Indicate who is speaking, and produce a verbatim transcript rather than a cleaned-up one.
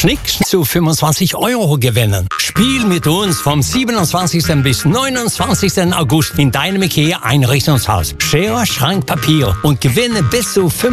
Speaker 1: Schnick zu fünfundzwanzig Euro gewinnen. Spiel mit uns vom siebenundzwanzigsten bis neunundzwanzigsten August in deinem IKEA Einrichtungshaus. Schere, Schrank, Papier und gewinne bis zu